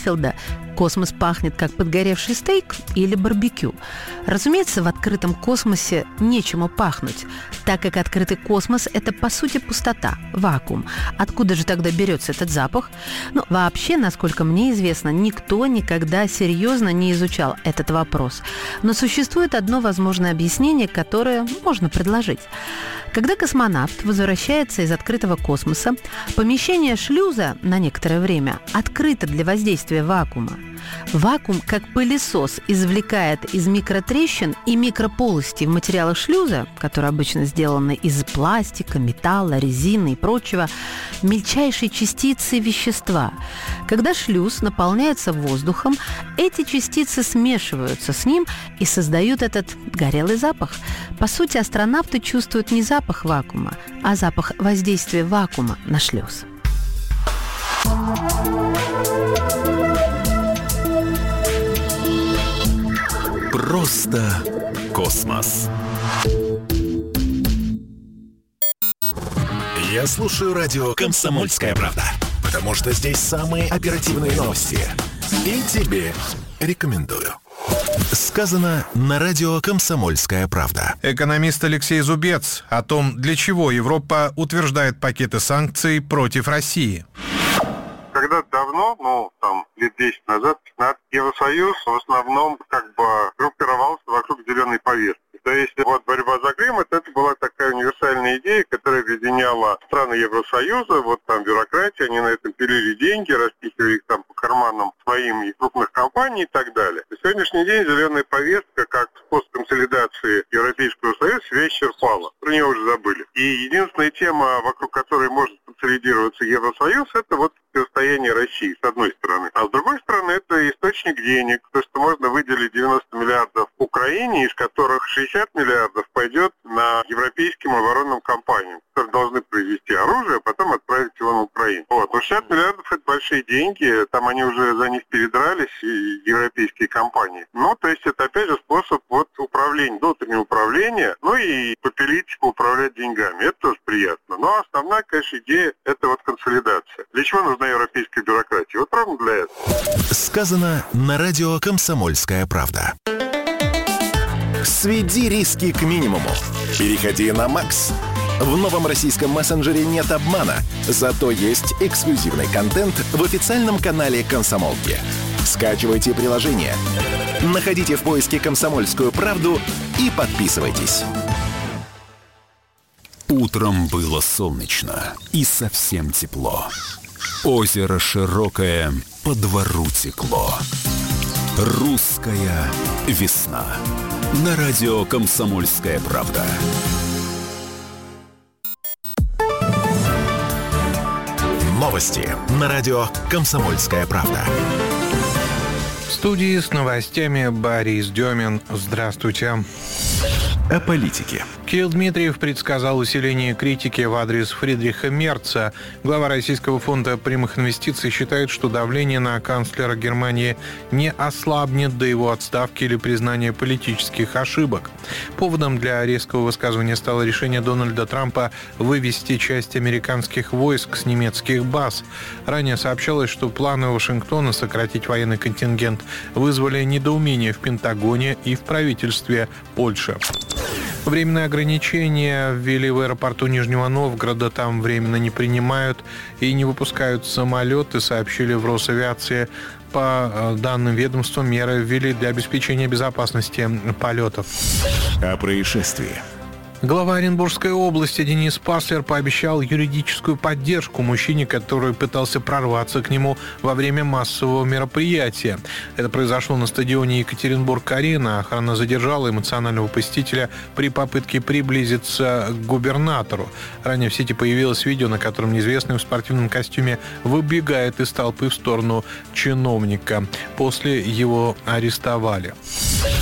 Хэтфилда космос пахнет как подгоревший стейк или барбекю. Разумеется, в открытом космосе нечему пахнуть, так как открытый космос – это, по сути, пустота, вакуум. Откуда же тогда берется этот запах? Вообще, насколько мне известно, никто никогда серьезно не изучал этот вопрос. Но существует одно возможное объяснение, которое можно предложить. Когда космонавт возвращается из открытого космоса, помещение шлюза на некоторое время открыто для воздействия вакуума. Вакуум, как пылесос, извлекает из микротрещин и микрополостей в материалах шлюза, которые обычно сделаны из пластика, металла, резины и прочего, мельчайшие частицы вещества. Когда шлюз наполняется воздухом, эти частицы смешиваются с ним и создают этот горелый запах. По сути, астронавты чувствуют не запах вакуума, а запах воздействия вакуума на шлюз. Просто космос. Я слушаю радио «Комсомольская правда», потому что здесь самые оперативные новости. И тебе рекомендую. Сказано на радио «Комсомольская правда». Экономист Алексей Зубец о том, для чего Европа утверждает пакеты санкций против России. Когда-то давно, лет 10 назад, Евросоюз в основном группировался вокруг зеленой повестки. То есть борьба за климат — это была такая универсальная идея, которая объединяла страны Евросоюза, бюрократия, они на этом пилили деньги, распихивали их по карманам своим и крупных компаний и так далее. На сегодняшний день зеленая повестка, как способ консолидации Европейского Союза, себя исчерпала. Про нее уже забыли. И единственная тема, вокруг которой может консолидироваться Евросоюз, это противостояние России, с одной стороны. А с другой стороны, это источник денег, то, что можно выделить 90 миллиардов Украине, из которых 60 миллиардов пойдет на европейским оборонным компаниям, которые должны произвести оружие, а потом отправить его на Украину. Но 60 миллиардов — это большие деньги, там они уже за них передрались, и европейские компании. То есть это опять же способ управления, внутреннего управления, и попилить, управлять деньгами. Это тоже приятно. Но основная, конечно, идея — это консолидация. Для чего нужна европейская бюрократия? Ровно для этого. Сказано на радио «Комсомольская правда». Сведи риски к минимуму. Переходи на Макс. В новом российском мессенджере нет обмана, зато есть эксклюзивный контент в официальном канале «Комсомолки». Скачивайте приложение, находите в поиске «Комсомольскую правду» и подписывайтесь. Утром было солнечно и совсем тепло. Озеро широкое, по двору текло. Русская весна. На радио «Комсомольская правда». Новости на радио «Комсомольская правда». В студии с новостями Борис Демин. Здравствуйте. О политике. Кирилл Дмитриев предсказал усиление критики в адрес Фридриха Мерца. Глава Российского фонда прямых инвестиций считает, что давление на канцлера Германии не ослабнет до его отставки или признания политических ошибок. Поводом для резкого высказывания стало решение Дональда Трампа вывести часть американских войск с немецких баз. Ранее сообщалось, что планы Вашингтона сократить военный контингент вызвали недоумение в Пентагоне и в правительстве Польши. Временные ограничения ввели в аэропорту Нижнего Новгорода. Там временно не принимают и не выпускают самолеты, сообщили в Росавиации. По данным ведомства, меры ввели для обеспечения безопасности полетов. О происшествии. Глава Оренбургской области Денис Паслер пообещал юридическую поддержку мужчине, который пытался прорваться к нему во время массового мероприятия. Это произошло на стадионе Екатеринбург-Арена. Охрана задержала эмоционального посетителя при попытке приблизиться к губернатору. Ранее в сети появилось видео, на котором неизвестный в спортивном костюме выбегает из толпы в сторону чиновника. После его арестовали.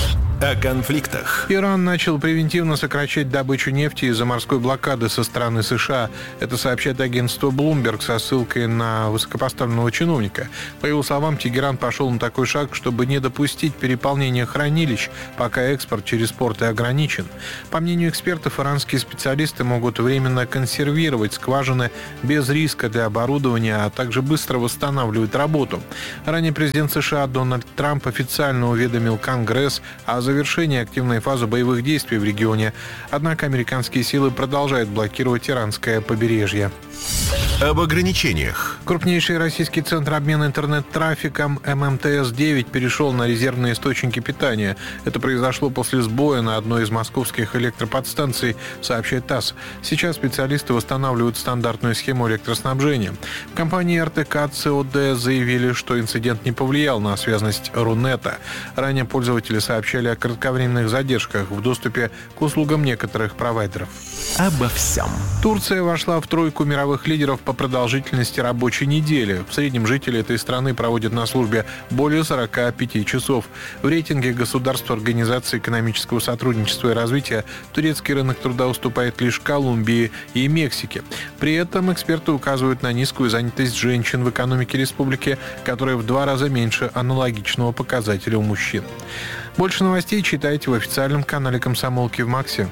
О конфликтах. Иран начал превентивно сокращать добычу нефти из-за морской блокады со стороны США. Это сообщает агентство Bloomberg со ссылкой на высокопоставленного чиновника. По его словам, Тегеран пошел на такой шаг, чтобы не допустить переполнения хранилищ, пока экспорт через порты ограничен. По мнению экспертов, иранские специалисты могут временно консервировать скважины без риска для оборудования, а также быстро восстанавливать работу. Ранее президент США Дональд Трамп официально уведомил Конгресс о завершении активной фазы боевых действий в регионе. Однако американские силы продолжают блокировать иранское побережье. Об ограничениях. Крупнейший российский центр обмена интернет-трафиком ММТС-9 перешел на резервные источники питания. Это произошло после сбоя на одной из московских электроподстанций, сообщает ТАСС. Сейчас специалисты восстанавливают стандартную схему электроснабжения. В компании РТК ЦОД заявили, что инцидент не повлиял на связность Рунета. Ранее пользователи сообщали о кратковременных задержках в доступе к услугам некоторых провайдеров. Обо всем. Турция вошла в тройку мировых лидеров по продолжительности рабочей недели. В среднем жители этой страны проводят на службе более 45 часов. В рейтинге государств Организации экономического сотрудничества и развития турецкий рынок труда уступает лишь Колумбии и Мексике. При этом эксперты указывают на низкую занятость женщин в экономике республики, которая в 2 раза меньше аналогичного показателя у мужчин. Больше новостей читайте в официальном канале «Комсомолки» в Максе.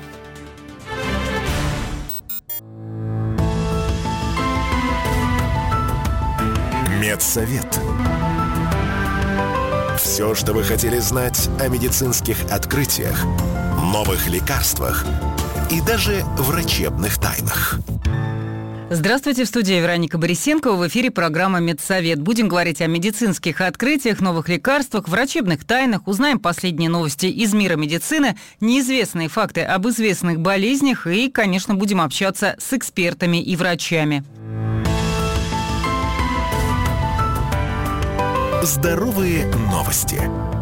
Медсовет. Все, что вы хотели знать о медицинских открытиях, новых лекарствах и даже врачебных тайнах. Здравствуйте, в студии Вероника Борисенкова. В эфире программа «Медсовет». Будем говорить о медицинских открытиях, новых лекарствах, врачебных тайнах. Узнаем последние новости из мира медицины, неизвестные факты об известных болезнях и, конечно, будем общаться с экспертами и врачами. Здоровые новости.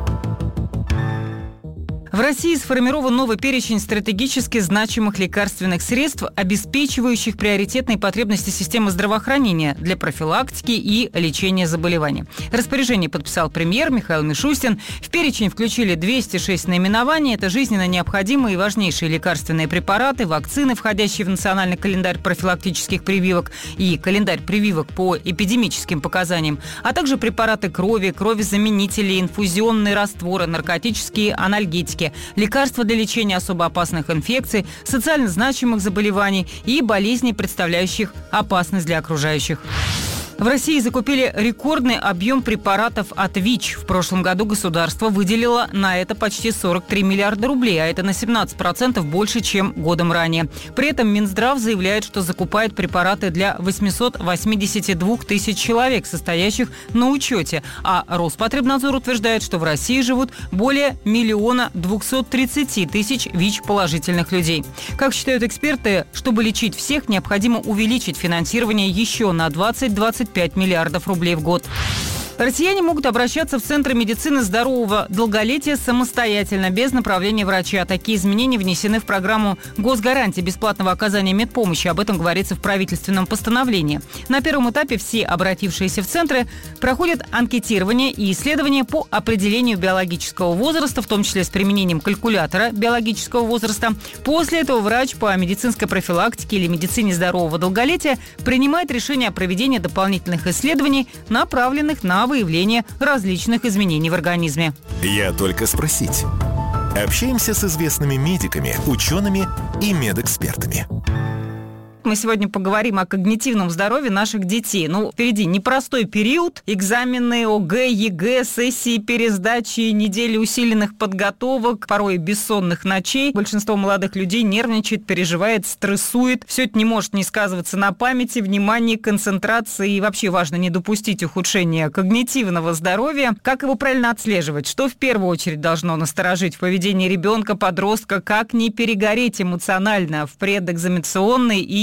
В России сформирован новый перечень стратегически значимых лекарственных средств, обеспечивающих приоритетные потребности системы здравоохранения для профилактики и лечения заболеваний. Распоряжение подписал премьер Михаил Мишустин. В перечень включили 206 наименований. Это жизненно необходимые и важнейшие лекарственные препараты, вакцины, входящие в национальный календарь профилактических прививок и календарь прививок по эпидемическим показаниям, а также препараты крови, кровезаменители, инфузионные растворы, наркотические анальгетики, лекарства для лечения особо опасных инфекций, социально значимых заболеваний и болезней, представляющих опасность для окружающих. В России закупили рекордный объем препаратов от ВИЧ. В прошлом году государство выделило на это почти 43 миллиарда рублей, а это на 17% больше, чем годом ранее. При этом Минздрав заявляет, что закупает препараты для 882 тысяч человек, состоящих на учете. А Роспотребнадзор утверждает, что в России живут более 1 230 000 ВИЧ-положительных людей. Как считают эксперты, чтобы лечить всех, необходимо увеличить финансирование еще на 20-25 миллиардов рублей в год. Россияне могут обращаться в Центры медицины здорового долголетия самостоятельно, без направления врача. Такие изменения внесены в программу госгарантии бесплатного оказания медпомощи. Об этом говорится в правительственном постановлении. На первом этапе все обратившиеся в центры проходят анкетирование и исследования по определению биологического возраста, в том числе с применением калькулятора биологического возраста. После этого врач по медицинской профилактике или медицине здорового долголетия принимает решение о проведении дополнительных исследований, направленных на выявление различных изменений в организме. Я только спросить. Общаемся с известными медиками, учеными и медэкспертами. Мы сегодня поговорим о когнитивном здоровье наших детей. Впереди непростой период. Экзамены, ОГЭ, ЕГЭ, сессии, пересдачи, недели усиленных подготовок, порой бессонных ночей. Большинство молодых людей нервничает, переживает, стрессует. Все это не может не сказываться на памяти, внимании, концентрации. И вообще важно не допустить ухудшения когнитивного здоровья. Как его правильно отслеживать? Что в первую очередь должно насторожить в поведении ребенка, подростка? Как не перегореть эмоционально в предэкзаменационный и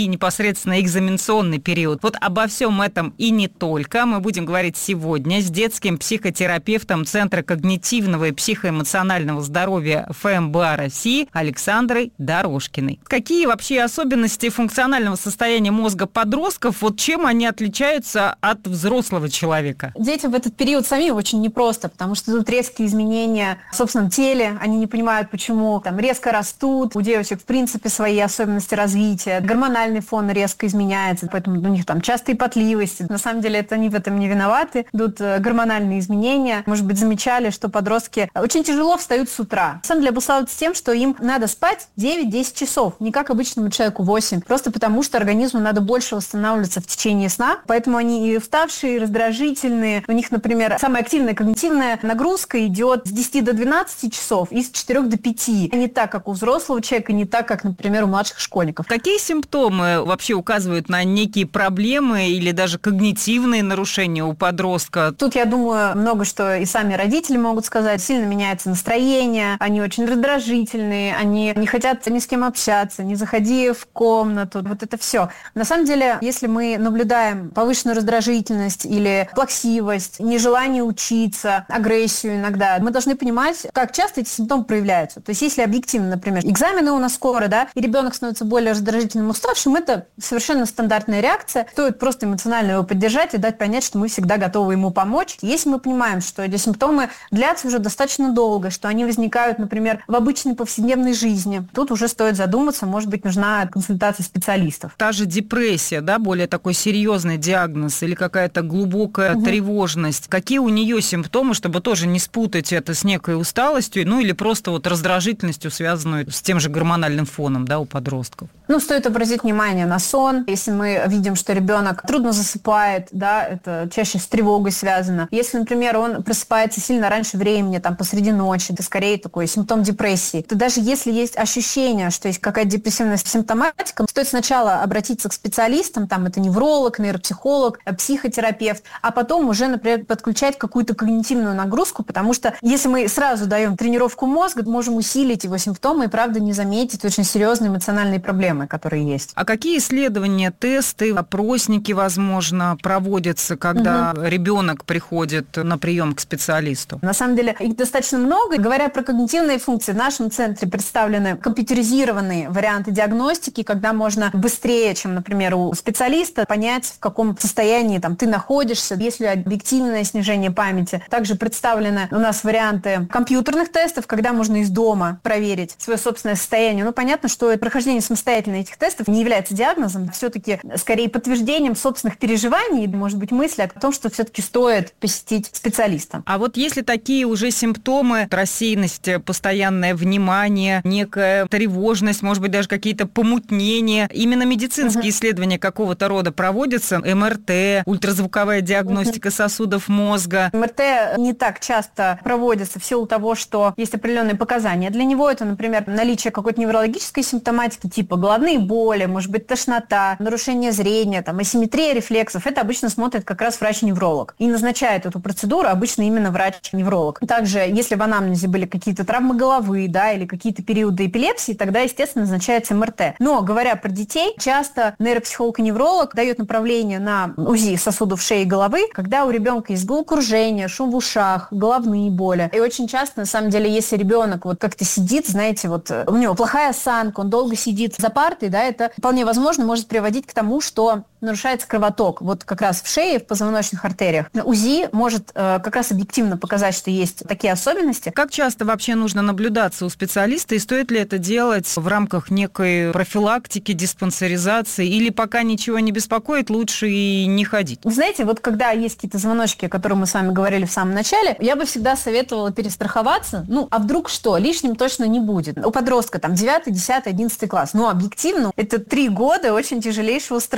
непосредственно экзаменационный период. Вот обо всем этом и не только мы будем говорить сегодня с детским психотерапевтом Центра когнитивного и психоэмоционального здоровья ФМБА России Александрой Дорожкиной. Какие вообще особенности функционального состояния мозга подростков, вот чем они отличаются от взрослого человека? Детям в этот период самим очень непросто, потому что тут резкие изменения в собственном теле, они не понимают, почему там резко растут, у девочек в принципе свои особенности развития, гормональный фон резко изменяется, поэтому у них там частые потливости. На самом деле это они в этом не виноваты, идут гормональные изменения. Может быть, замечали, что подростки очень тяжело встают с утра. На самом деле обуславливается тем, что им надо спать 9-10 часов, не как обычному человеку 8, просто потому что организму надо больше восстанавливаться в течение сна, поэтому они и уставшие, и раздражительные. У них, например, самая активная когнитивная нагрузка идет с 10 до 12 часов и с 4 до 5. Не так, как у взрослого человека, не так, как, например, у младших школьников. Какие симптомы вообще указывают на некие проблемы или даже когнитивные нарушения у подростка? Тут, я думаю, много что и сами родители могут сказать. Сильно меняется настроение, они очень раздражительные, они не хотят ни с кем общаться, не заходи в комнату. Вот это все. На самом деле, если мы наблюдаем повышенную раздражительность или плаксивость, нежелание учиться, агрессию иногда, мы должны понимать, как часто эти симптомы проявляются. То есть, если объективно, например, экзамены у нас скоро, да, и ребенок становится более раздражительным, уставшим, это совершенно стандартная реакция. Стоит просто эмоционально его поддержать и дать понять, что мы всегда готовы ему помочь. Если мы понимаем, что эти симптомы длятся уже достаточно долго, что они возникают, например, в обычной повседневной жизни, тут уже стоит задуматься, может быть, нужна консультация специалистов. Та же депрессия, да, более такой серьезный диагноз или какая-то глубокая тревожность. Какие у нее симптомы, чтобы тоже не спутать это с некой усталостью, ну или просто вот раздражительностью, связанную с тем же гормональным фоном, да, у подростков? Ну, стоит обратить внимание на сон. Если мы видим, что ребенок трудно засыпает, да, это чаще с тревогой связано. Если, например, он просыпается сильно раньше времени, там, посреди ночи, это скорее такой симптом депрессии. То даже если есть ощущение, что есть какая-то депрессивная симптоматика, стоит сначала обратиться к специалистам, там, это невролог, нейропсихолог, психотерапевт, а потом уже, например, подключать какую-то когнитивную нагрузку, потому что если мы сразу даем тренировку мозга, можем усилить его симптомы и, правда, не заметить очень серьезные эмоциональные проблемы, которые есть. А какие исследования, тесты, опросники, возможно, проводятся, когда ребенок приходит на прием к специалисту? На самом деле их достаточно много. Говоря про когнитивные функции, в нашем центре представлены компьютеризированные варианты диагностики, когда можно быстрее, чем, например, у специалиста, понять, в каком состоянии там, ты находишься, есть ли объективное снижение памяти. Также представлены у нас варианты компьютерных тестов, когда можно из дома проверить свое собственное состояние. Ну, понятно, что прохождение самостоятельно этих тестов не является диагнозом, все-таки скорее подтверждением собственных переживаний, может быть, мысли о том, что все-таки стоит посетить специалиста. А вот если такие уже симптомы, рассеянность, постоянное внимание, некая тревожность, может быть, даже какие-то помутнения, именно медицинские исследования какого-то рода проводятся, МРТ, ультразвуковая диагностика сосудов мозга? МРТ не так часто проводится в силу того, что есть определенные показания. Для него это, например, наличие какой-то неврологической симптоматики, типа головные боли, может быть, тошнота, нарушение зрения, там, асимметрия рефлексов. Это обычно смотрит как раз врач-невролог. И назначает эту процедуру обычно именно врач-невролог. Также, если в анамнезе были какие-то травмы головы, да, или какие-то периоды эпилепсии, тогда, естественно, назначается МРТ. Но, говоря про детей, часто нейропсихолог и невролог дает направление на УЗИ сосудов шеи и головы, когда у ребенка есть головокружение, шум в ушах, головные боли. И очень часто, на самом деле, если ребенок вот как-то сидит, знаете, вот у него плохая осанка, он долго сидит за партой, да, это вполне возможно может приводить к тому, что нарушается кровоток. Вот как раз в шее, в позвоночных артериях. УЗИ может как раз объективно показать, что есть такие особенности. Как часто вообще нужно наблюдаться у специалиста, и стоит ли это делать в рамках некой профилактики, диспансеризации, или пока ничего не беспокоит, лучше и не ходить? Вы знаете, вот когда есть какие-то звоночки, о которых мы с вами говорили в самом начале, я бы всегда советовала перестраховаться. Ну, а вдруг что? Лишним точно не будет. У подростка там 9, 10, 11 класс. Но объективно это 3 года очень тяжелейшего стресса. Я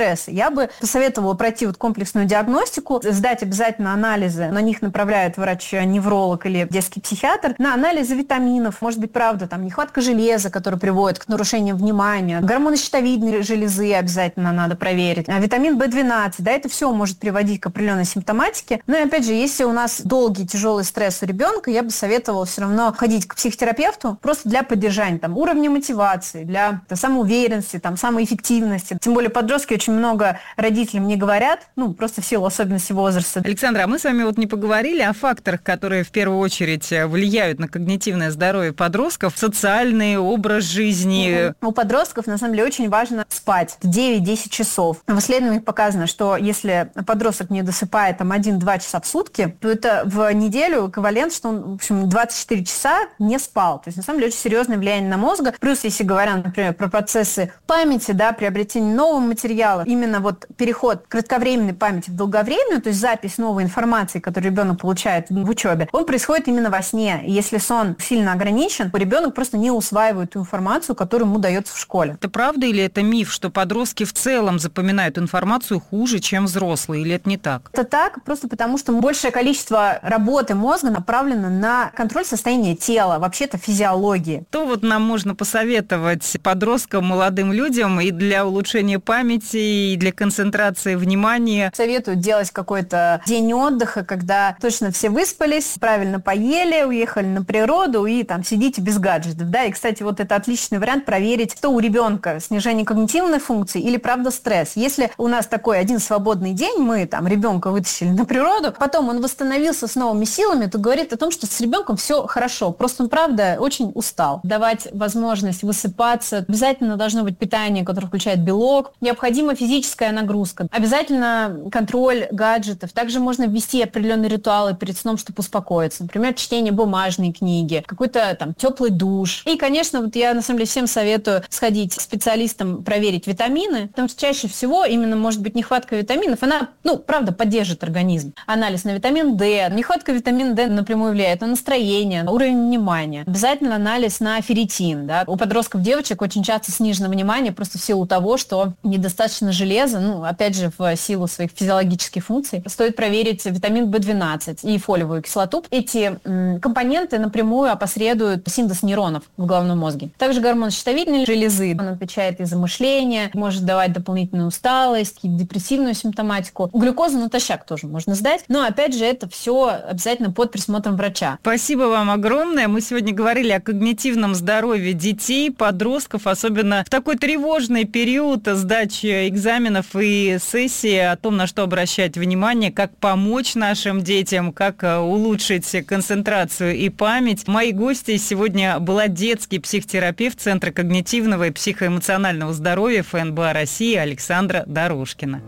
я бы посоветовала пройти вот комплексную диагностику, сдать обязательно анализы. На них направляет врач-невролог или детский психиатр. На анализы витаминов. Может быть, правда, там нехватка железа, которая приводит к нарушениям внимания. Гормоны щитовидной железы обязательно надо проверить. А витамин В12, да, это все может приводить к определенной симптоматике. Но и опять же, если у нас долгий тяжелый стресс у ребенка, я бы советовала все равно ходить к психотерапевту просто для поддержания там уровня мотивации, для самоуверенности, там, самоэффективности. Тем более подростки очень много родителям не говорят, просто в силу особенностей возраста. Александра, а мы с вами вот не поговорили о факторах, которые в первую очередь влияют на когнитивное здоровье подростков, социальный образ жизни. У подростков, на самом деле, очень важно спать 9-10 часов. В исследованиях показано, что если подросток не досыпает там 1-2 часа в сутки, то это в неделю эквивалент, что он, в общем, 24 часа не спал. То есть, на самом деле, очень серьезное влияние на мозг. Плюс, если говоря, например, про процессы памяти, да, приобретение нового материала, именно вот переход кратковременной памяти в долговременную, то есть запись новой информации, которую ребенок получает в учебе, он происходит именно во сне. И если сон сильно ограничен, то ребенок просто не усваивает ту информацию, которую ему дается в школе. Это правда или это миф, что подростки в целом запоминают информацию хуже, чем взрослые, или это не так? Это так, просто потому что большее количество работы мозга направлено на контроль состояния тела, вообще-то физиологии. То вот нам можно посоветовать подросткам, молодым людям и для улучшения памяти, и для концентрации внимания? Советую делать какой-то день отдыха, когда точно все выспались, правильно поели, уехали на природу и там сидите без гаджетов. Да? И, кстати, вот это отличный вариант проверить, что у ребенка снижение когнитивной функции или, правда, стресс. Если у нас такой один свободный день, мы там ребенка вытащили на природу, потом он восстановился с новыми силами, то говорит о том, что с ребенком все хорошо. Просто он, правда, очень устал. Давать возможность высыпаться. Обязательно должно быть питание, которое включает белок. Необходима физическая нагрузка. Обязательно контроль гаджетов. Также можно ввести определенные ритуалы перед сном, чтобы успокоиться. Например, чтение бумажной книги, какой-то там теплый душ. И, конечно, вот я на самом деле всем советую сходить к специалистам, проверить витамины, потому что чаще всего именно может быть нехватка витаминов, она, правда, поддержит организм. Анализ на витамин D. Нехватка витамина D напрямую влияет на настроение, на уровень внимания. Обязательно анализ на ферритин. Да. У подростков девочек очень часто снижено внимание просто в силу того, что недостаточно железа, опять же, в силу своих физиологических функций. Стоит проверить витамин B12 и фолиевую кислоту. Эти компоненты напрямую опосредуют синтез нейронов в головном мозге. Также гормон щитовидной железы. Он отвечает и за мышление, может давать дополнительную усталость, и депрессивную симптоматику. Глюкозу натощак тоже можно сдать. Но, опять же, это все обязательно под присмотром врача. Спасибо вам огромное. Мы сегодня говорили о когнитивном здоровье детей, подростков, особенно в такой тревожный период сдачи экзаменов и сессии, о том, на что обращать внимание, как помочь нашим детям, как улучшить концентрацию и память. Моей гостьей сегодня была детский психотерапевт Центра когнитивного и психоэмоционального здоровья ФНБА России Александра Дорожкина.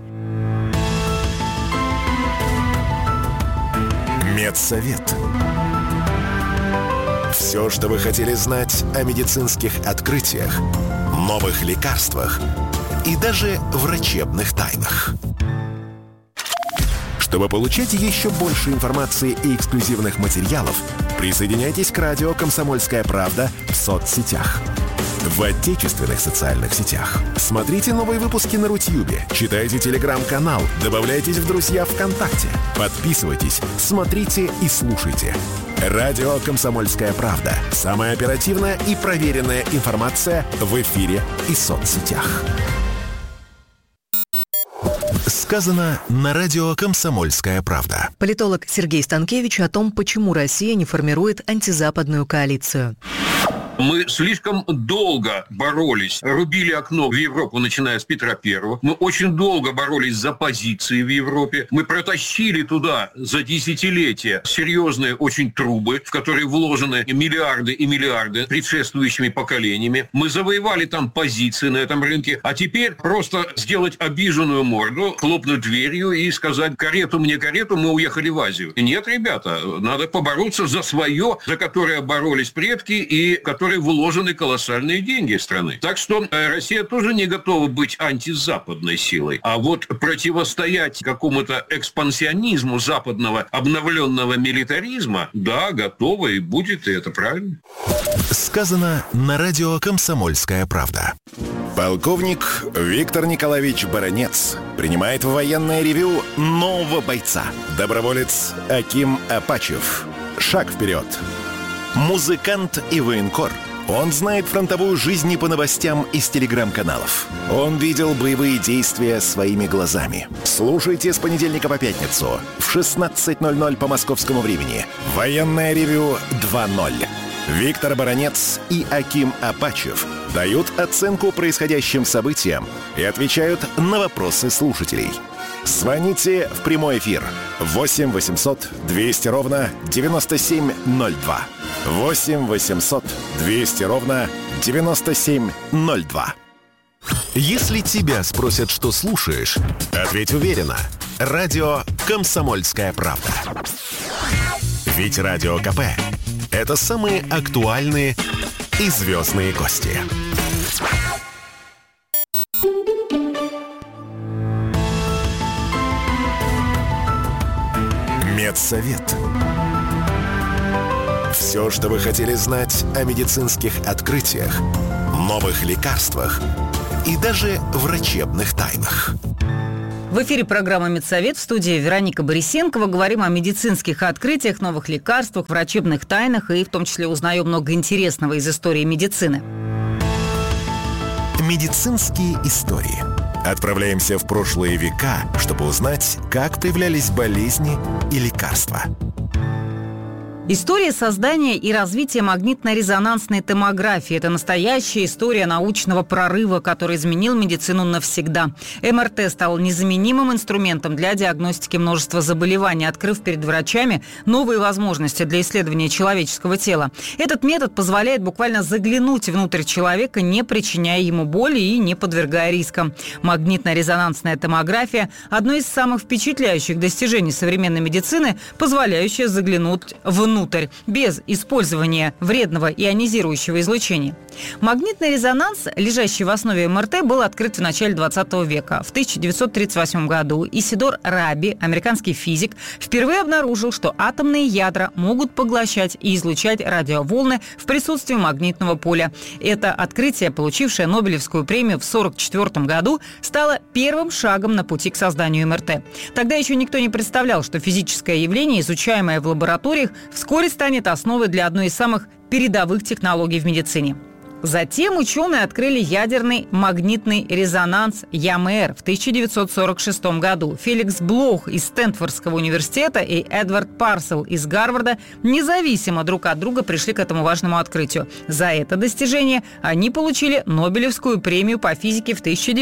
Медсовет. Все, что вы хотели знать о медицинских открытиях, новых лекарствах и даже врачебных тайнах. Чтобы получать еще больше информации и эксклюзивных материалов, присоединяйтесь к радио «Комсомольская правда» в соцсетях. В отечественных социальных сетях. Смотрите новые выпуски на Рутьюбе, читайте телеграм-канал, добавляйтесь в друзья ВКонтакте, подписывайтесь, смотрите и слушайте. Радио «Комсомольская правда». Самая оперативная и проверенная информация в эфире и соцсетях. Сказано на радио «Комсомольская правда». Политолог Сергей Станкевич о том, почему Россия не формирует антизападную коалицию. Мы слишком долго боролись, рубили окно в Европу, начиная с Петра I. Мы очень долго боролись за позиции в Европе. Мы протащили туда за десятилетия серьезные очень трубы, в которые вложены миллиарды и миллиарды предшествующими поколениями. Мы завоевали там позиции на этом рынке. А теперь просто сделать обиженную морду, хлопнуть дверью и сказать: карету мне, карету, мы уехали в Азию. Нет, ребята, надо побороться за свое, за которое боролись предки и которые вложены колоссальные деньги страны. Так что Россия тоже не готова быть антизападной силой. А вот противостоять какому-то экспансионизму западного обновленного милитаризма, да, готова и будет, и это правильно. Сказано на радио «Комсомольская правда». Полковник Виктор Николаевич Баранец принимает в военное ревю нового бойца. Доброволец Аким Апачев. Шаг вперед. Музыкант и военкор. Он знает фронтовую жизнь не по новостям из телеграм-каналов. Он видел боевые действия своими глазами. Слушайте с понедельника по пятницу в 16:00 по московскому времени. Военное ревю 2.0. Виктор Баранец и Аким Апачев дают оценку происходящим событиям и отвечают на вопросы слушателей. Звоните в прямой эфир 8 800 200 ровно 9702. 8 800 200 ровно 9702. Если тебя спросят, что слушаешь, ответь уверенно. Радио «Комсомольская правда». Ведь Радио КП – это самые актуальные и звездные гости. Медсовет. Все, что вы хотели знать о медицинских открытиях, новых лекарствах и даже врачебных тайнах. В эфире программа «Медсовет», в студии Вероника Борисенкова. Говорим о медицинских открытиях, новых лекарствах, врачебных тайнах и в том числе узнаем много интересного из истории медицины. Медицинские истории. Отправляемся в прошлые века, чтобы узнать, как появлялись болезни и лекарства. История создания и развития магнитно-резонансной томографии – это настоящая история научного прорыва, который изменил медицину навсегда. МРТ стал незаменимым инструментом для диагностики множества заболеваний, открыв перед врачами новые возможности для исследования человеческого тела. Этот метод позволяет буквально заглянуть внутрь человека, не причиняя ему боли и не подвергая рискам. Магнитно-резонансная томография – одно из самых впечатляющих достижений современной медицины, позволяющее заглянуть внутрь без использования вредного ионизирующего излучения. Магнитный резонанс, лежащий в основе МРТ, был открыт в начале 20 века. В 1938 году Исидор Раби, американский физик, впервые обнаружил, что атомные ядра могут поглощать и излучать радиоволны в присутствии магнитного поля. Это открытие, получившее Нобелевскую премию в 1944 году, стало первым шагом на пути к созданию МРТ. Тогда еще никто не представлял, что физическое явление, изучаемое в лабораториях, вскоре станет основой для одной из самых передовых технологий в медицине. Затем ученые открыли ядерный магнитный резонанс ЯМР в 1946 году. Феликс Блох из Стэнфордского университета и Эдвард Парсел из Гарварда независимо друг от друга пришли к этому важному открытию. За это достижение они получили Нобелевскую премию по физике в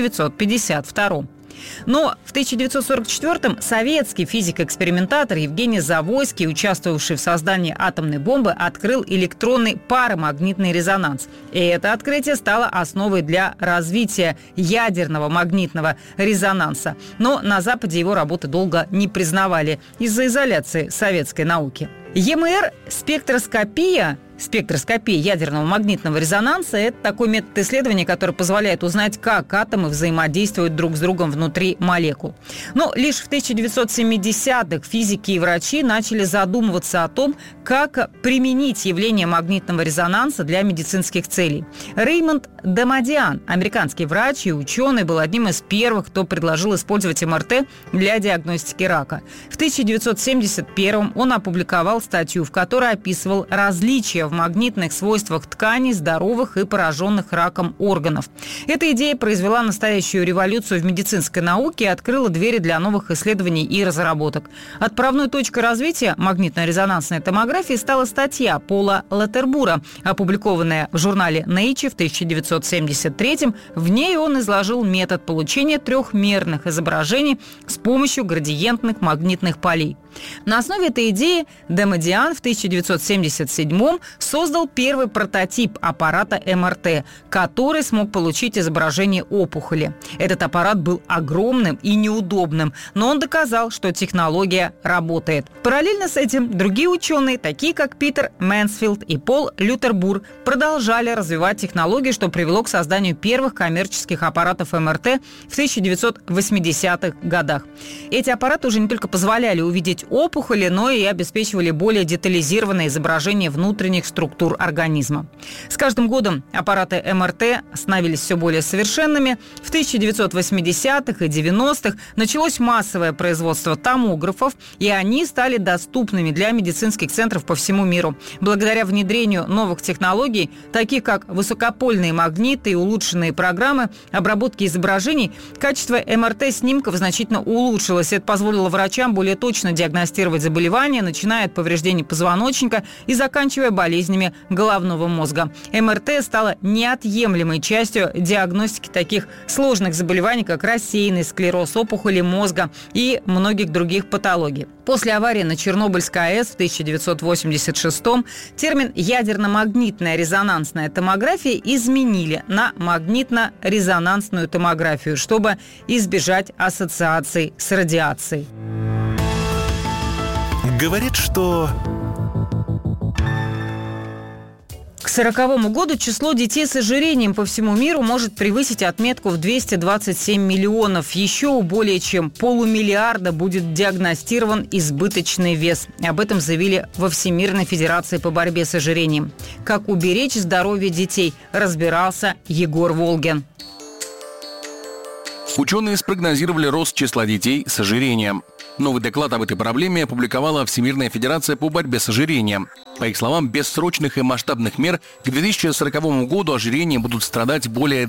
1952. Но в 1944-м советский физик-экспериментатор Евгений Завойский, участвовавший в создании атомной бомбы, открыл электронный парамагнитный резонанс. И это открытие стало основой для развития ядерного магнитного резонанса. Но на Западе его работы долго не признавали из-за изоляции советской науки. ЕМР – спектроскопия ядерного магнитного резонанса – это такой метод исследования, который позволяет узнать, как атомы взаимодействуют друг с другом внутри молекул. Но лишь в 1970-х физики и врачи начали задумываться о том, как применить явление магнитного резонанса для медицинских целей. Реймонд Дамадиан, американский врач и ученый, был одним из первых, кто предложил использовать МРТ для диагностики рака. В 1971-м он опубликовал статью, в которой описывал различия в магнитных свойствах тканей, здоровых и пораженных раком органов. Эта идея произвела настоящую революцию в медицинской науке и открыла двери для новых исследований и разработок. Отправной точкой развития магнитно-резонансной томографии стала статья Пола Латербура, опубликованная в журнале Nature в 1973-м. В ней он изложил метод получения трехмерных изображений с помощью градиентных магнитных полей. На основе этой идеи Дамадиан в 1977-м создал первый прототип аппарата МРТ, который смог получить изображение опухоли. Этот аппарат был огромным и неудобным, но он доказал, что технология работает. Параллельно с этим другие ученые, такие как Питер Мэнсфилд и Пол Лютербур, продолжали развивать технологии, что привело к созданию первых коммерческих аппаратов МРТ в 1980-х годах. Эти аппараты уже не только позволяли увидеть опухоли, но и обеспечивали более детализированное изображение внутренних структур организма. С каждым годом аппараты МРТ становились все более совершенными. В 1980-х и 90-х началось массовое производство томографов, и они стали доступными для медицинских центров по всему миру. Благодаря внедрению новых технологий, таких как высокопольные магниты и улучшенные программы обработки изображений, качество МРТ-снимков значительно улучшилось. Это позволило врачам более точно диагностировать заболевания, начиная от повреждений позвоночника и заканчивая болезнями головного мозга. МРТ стало неотъемлемой частью диагностики таких сложных заболеваний, как рассеянный склероз, опухоли мозга и многих других патологий. После аварии на Чернобыльской АЭС в 1986-м термин «ядерно-магнитная резонансная томография» изменили на магнитно-резонансную томографию, чтобы избежать ассоциаций с радиацией. Говорят, что... К 1940 году число детей с ожирением по всему миру может превысить отметку в 227 миллионов. Еще у более чем 500 миллиарда будет диагностирован избыточный вес. Об этом заявили во Всемирной Федерации по борьбе с ожирением. Как уберечь здоровье детей, разбирался Егор Волгин. Ученые спрогнозировали рост числа детей с ожирением. Новый доклад об этой проблеме опубликовала Всемирная Федерация по борьбе с ожирением. По их словам, без срочных и масштабных мер к 2040 году ожирением будут страдать более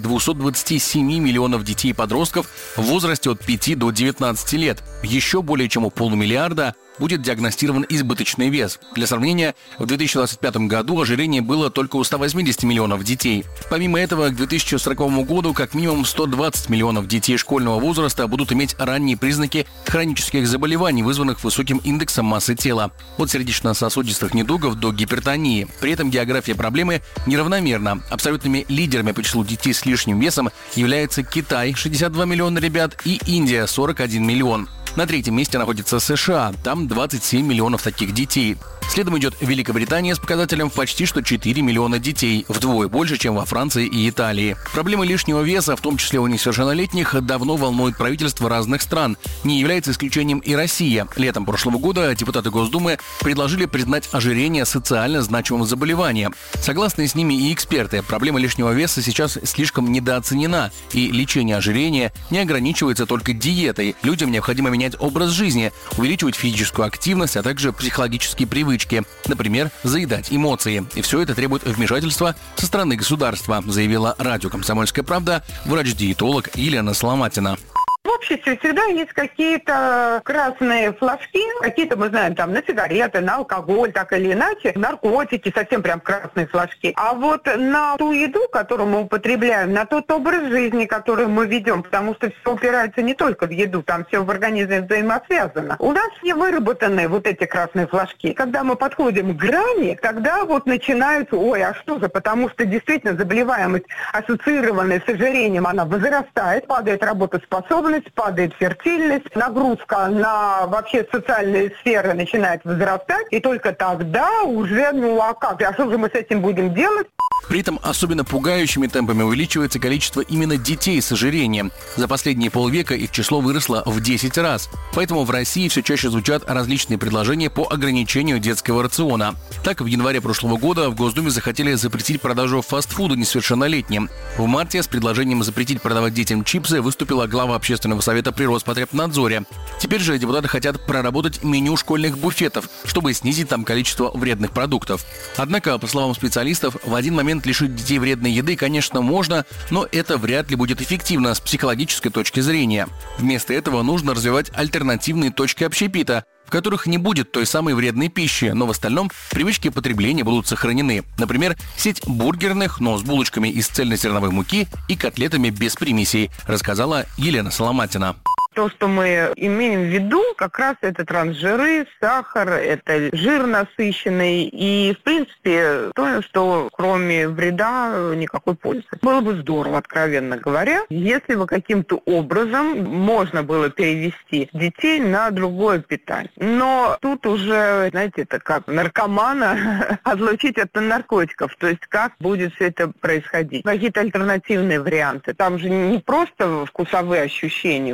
227 миллионов детей и подростков в возрасте от 5 до 19 лет. Еще более чем у 500 миллиарда будет диагностирован избыточный вес. Для сравнения, в 2025 году ожирение было только у 180 миллионов детей. Помимо этого, к 2040 году как минимум 120 миллионов детей школьного возраста будут иметь ранние признаки хронических заболеваний, вызванных высоким индексом массы тела, от сердечно-сосудистых недугов до гипертонии. При этом география проблемы неравномерна. Абсолютными лидерами по числу детей с лишним весом являются Китай – 62 миллиона ребят и Индия – 41 миллион. На третьем месте находится США, там 27 миллионов таких детей. Следом идет Великобритания с показателем в почти что 4 миллиона детей, вдвое больше, чем во Франции и Италии. Проблемы лишнего веса, в том числе у несовершеннолетних, давно волнуют правительства разных стран. Не является исключением и Россия. Летом прошлого года депутаты Госдумы предложили признать ожирение социально значимым заболеванием. Согласны с ними и эксперты. Проблема лишнего веса сейчас слишком недооценена, и лечение ожирения не ограничивается только диетой. Людям необходимо менять образ жизни, увеличивать физическую активность, а также психологические привычки. Например, заедать эмоции. И все это требует вмешательства со стороны государства, заявила радио «Комсомольская правда» врач-диетолог Елена Соломатина. В обществе всегда есть какие-то красные флажки, какие-то, мы знаем, там, на сигареты, на алкоголь, так или иначе, наркотики, совсем прям красные флажки. А вот на ту еду, которую мы употребляем, на тот образ жизни, который мы ведем, потому что все упирается не только в еду, там все в организме взаимосвязано. У нас не выработаны вот эти красные флажки. Когда мы подходим к грани, тогда вот начинаются, ой, а что же, потому что действительно заболеваемость, ассоциированная с ожирением, она возрастает, падает работоспособность, падает фертильность, нагрузка на вообще социальные сферы начинает возрастать, и только тогда уже, а как, а что же мы с этим будем делать? При этом особенно пугающими темпами увеличивается количество именно детей с ожирением. За последние полвека их число выросло в 10 раз. Поэтому в России все чаще звучат различные предложения по ограничению детского рациона. Так, в январе прошлого года в Госдуме захотели запретить продажу фастфуда несовершеннолетним. В марте с предложением запретить продавать детям чипсы выступила глава Общественного совета при Роспотребнадзоре. Теперь же депутаты хотят проработать меню школьных буфетов, чтобы снизить там количество вредных продуктов. Однако, по словам специалистов, в один момент лишить детей вредной еды, конечно, можно, но это вряд ли будет эффективно с психологической точки зрения. Вместо этого нужно развивать альтернативные точки общепита, в которых не будет той самой вредной пищи, но в остальном привычки потребления будут сохранены. Например, сеть бургерных, но с булочками из цельнозерновой муки и котлетами без примесей, рассказала Елена Соломатина. То, что мы имеем в виду, как раз это трансжиры, сахар, это жир насыщенный и, в принципе, то, что кроме вреда никакой пользы. Было бы здорово, откровенно говоря, если бы каким-то образом можно было перевести детей на другое питание. Но тут уже, знаете, это как наркомана отлучить от наркотиков. То есть как будет все это происходить? Какие-то альтернативные варианты. Там же не просто вкусовые ощущения, они же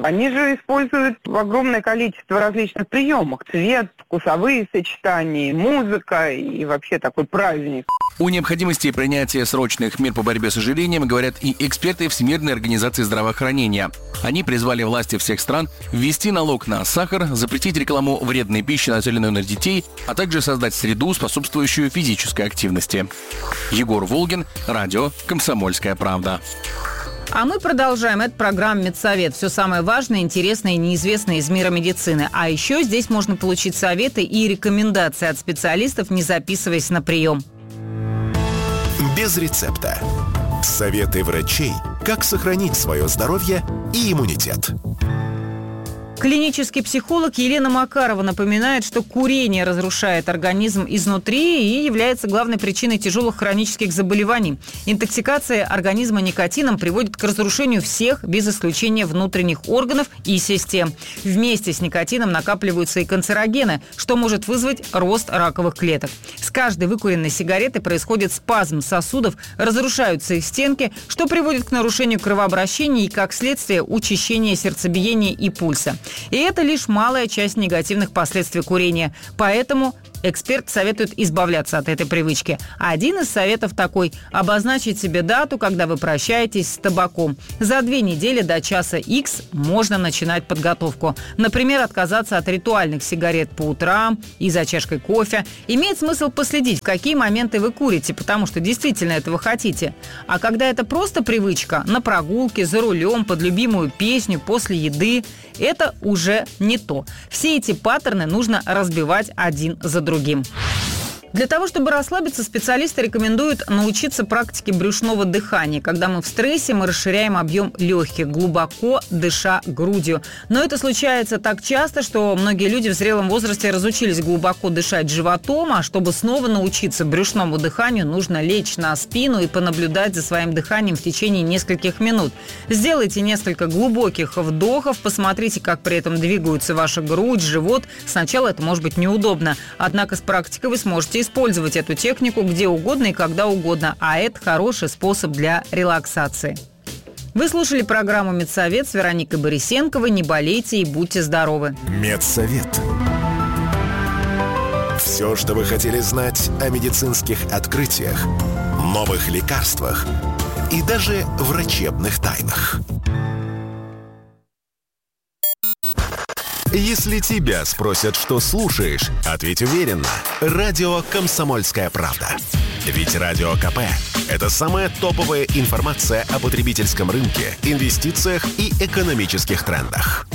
же используют огромное количество различных приемов. Цвет, вкусовые сочетания, музыка и вообще такой праздник. О необходимости принятия срочных мер по борьбе с ожирением говорят и эксперты Всемирной организации здравоохранения. Они призвали власти всех стран ввести налог на сахар, запретить рекламу вредной пищи, нацеленную на детей, а также создать среду, способствующую физической активности. Егор Волгин, радио «Комсомольская правда». А мы продолжаем. Это программа «Медсовет». Все самое важное, интересное и неизвестное из мира медицины. А еще здесь можно получить советы и рекомендации от специалистов, не записываясь на прием. Без рецепта. Советы врачей, как сохранить свое здоровье и иммунитет. Клинический психолог Елена Макарова напоминает, что курение разрушает организм изнутри и является главной причиной тяжелых хронических заболеваний. Интоксикация организма никотином приводит к разрушению всех, без исключения внутренних органов и систем. Вместе с никотином накапливаются и канцерогены, что может вызвать рост раковых клеток. С каждой выкуренной сигаретой происходит спазм сосудов, разрушаются их стенки, что приводит к нарушению кровообращения и, как следствие, учащения сердцебиения и пульса. И это лишь малая часть негативных последствий курения. Поэтому эксперт советует избавляться от этой привычки. Один из советов такой – обозначить себе дату, когда вы прощаетесь с табаком. За 2 недели до часа X можно начинать подготовку. Например, отказаться от ритуальных сигарет по утрам и за чашкой кофе. Имеет смысл последить, в какие моменты вы курите, потому что действительно этого хотите. А когда это просто привычка – на прогулке, за рулем, под любимую песню, после еды – это уже не то. Все эти паттерны нужно разбивать один за другим. Для того, чтобы расслабиться, специалисты рекомендуют научиться практике брюшного дыхания. Когда мы в стрессе, мы расширяем объем легких, глубоко дыша грудью. Но это случается так часто, что многие люди в зрелом возрасте разучились глубоко дышать животом, а чтобы снова научиться брюшному дыханию, нужно лечь на спину и понаблюдать за своим дыханием в течение нескольких минут. Сделайте несколько глубоких вдохов, посмотрите, как при этом двигаются ваша грудь, живот. Сначала это может быть неудобно, однако с практикой вы сможете использовать эту технику где угодно и когда угодно, а это хороший способ для релаксации. Вы слушали программу «Медсовет» с Вероникой Борисенковой. Не болейте и будьте здоровы. Медсовет. Все, что вы хотели знать о медицинских открытиях, новых лекарствах и даже врачебных тайнах. Если тебя спросят, что слушаешь, ответь уверенно. Радио «Комсомольская правда». Ведь Радио КП – это самая топовая информация о потребительском рынке, инвестициях и экономических трендах.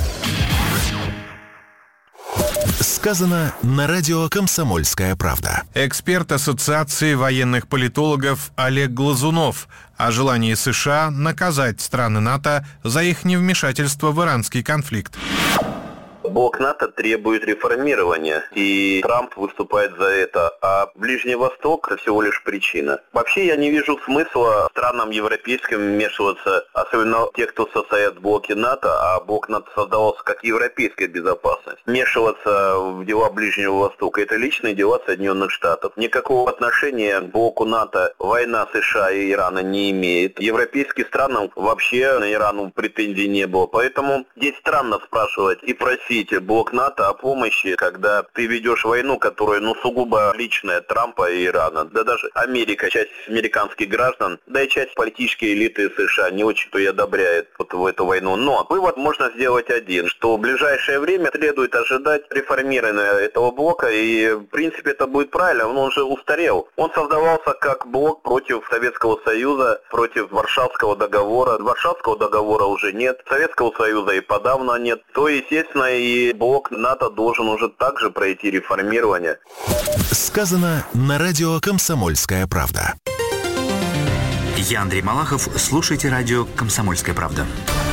Сказано на радио «Комсомольская правда». Эксперт Ассоциации военных политологов Олег Глазунов о желании США наказать страны НАТО за их невмешательство в иранский конфликт. Блок НАТО требует реформирования, и Трамп выступает за это, а Ближний Восток – это всего лишь причина. Вообще я не вижу смысла странам европейским вмешиваться, особенно те, кто состоят в блоке НАТО, а блок НАТО создавался как европейская безопасность. Вмешиваться в дела Ближнего Востока – это личные дела Соединенных Штатов. Никакого отношения к блоку НАТО война США и Ирана не имеет. Европейским странам вообще на Ирану претензий не было, поэтому здесь странно спрашивать и просить блок НАТО о помощи, когда ты ведешь войну, которая, сугубо личная Трампа и Ирана. Да даже Америка, часть американских граждан, да и часть политической элиты США не очень-то и одобряет в эту войну. Но вывод можно сделать один, что в ближайшее время следует ожидать реформирования этого блока, и в принципе это будет правильно, он уже устарел. Он создавался как блок против Советского Союза, против Варшавского договора. Варшавского договора уже нет, Советского Союза и подавно нет. То, естественно, и блок НАТО должен уже также пройти реформирование. Сказано на радио «Комсомольская правда». Я Андрей Малахов. Слушайте радио «Комсомольская правда».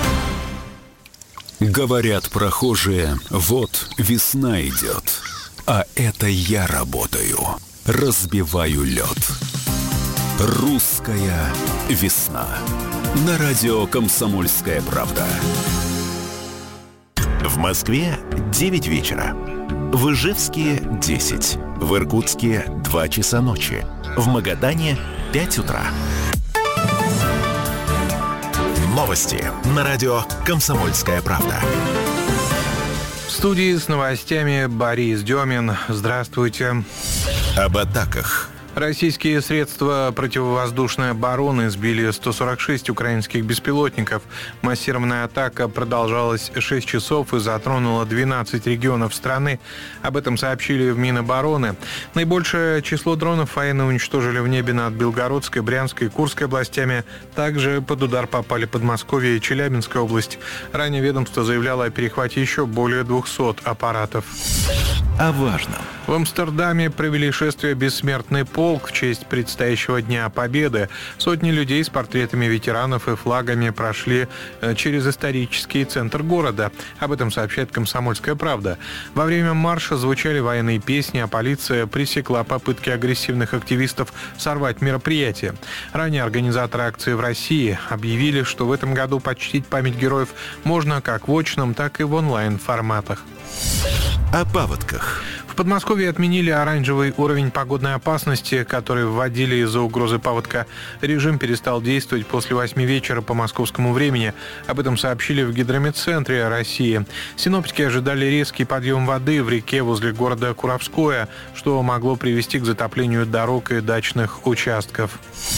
Говорят прохожие, вот весна идет, а это я работаю, разбиваю лед. Русская весна. На радио «Комсомольская правда». В Москве 9 вечера. В Ижевске 10. В Иркутске 2 часа ночи. В Магадане 5 утра. Новости на радио «Комсомольская правда». В студии с новостями Борис Демин. Здравствуйте. Об атаках. Российские средства противовоздушной обороны сбили 146 украинских беспилотников. Массированная атака продолжалась 6 часов и затронула 12 регионов страны. Об этом сообщили в Минобороны. Наибольшее число дронов военные уничтожили в небе над Белгородской, Брянской и Курской областями. Также под удар попали Подмосковье и Челябинская область. Ранее ведомство заявляло о перехвате еще более 200 аппаратов. О важном. В Амстердаме провели шествие «Бессмертный полк» в честь предстоящего Дня Победы. Сотни людей с портретами ветеранов и флагами прошли через исторический центр города. Об этом сообщает «Комсомольская правда». Во время марша звучали военные песни, а полиция пресекла попытки агрессивных активистов сорвать мероприятие. Ранее организаторы акции в России объявили, что в этом году почтить память героев можно как в очном, так и в онлайн-форматах. О паводках. В Подмосковье отменили оранжевый уровень погодной опасности, который вводили из-за угрозы паводка. Режим перестал действовать после 8 вечера по московскому времени. Об этом сообщили в Гидрометцентре России. Синоптики ожидали резкий подъем воды в реке возле города Куровское, что могло привести к затоплению дорог и дачных участков.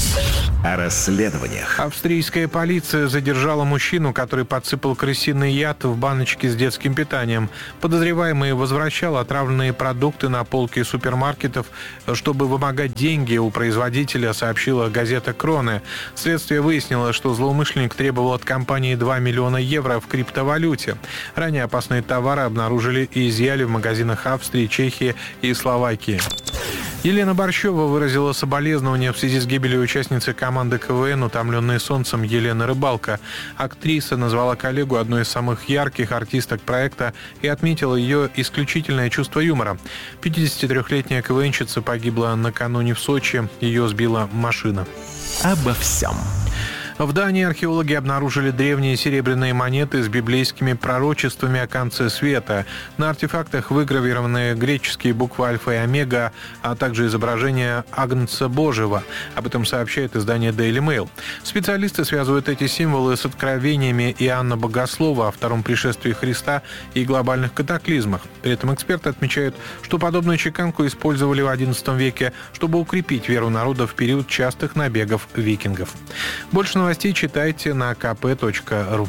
О расследованиях. Австрийская полиция задержала мужчину, который подсыпал крысиный яд в баночки с детским питанием. Подозреваемый возвращал отравленные продукты на полки супермаркетов, чтобы вымогать деньги у производителя, сообщила газета «Кроне». Следствие выяснило, что злоумышленник требовал от компании 2 миллиона евро в криптовалюте. Ранее опасные товары обнаружили и изъяли в магазинах Австрии, Чехии и Словакии. Елена Борщева выразила соболезнования в связи с гибелью участницы команды КВН «Утомленные солнцем» Елены Рыбалко. Актриса назвала коллегу одной из самых ярких артисток проекта и отметила ее исключительное чувство юмора. 53-летняя КВНщица погибла накануне в Сочи. Ее сбила машина. Обо всем. В Дании археологи обнаружили древние серебряные монеты с библейскими пророчествами о конце света. На артефактах выгравированы греческие буквы альфа и омега, а также изображение Агнца Божьего. Об этом сообщает издание Daily Mail. Специалисты связывают эти символы с откровениями Иоанна Богослова о втором пришествии Христа и глобальных катаклизмах. При этом эксперты отмечают, что подобную чеканку использовали в XI веке, чтобы укрепить веру народа в период частых набегов викингов. Больше новостей читайте на kp.ru.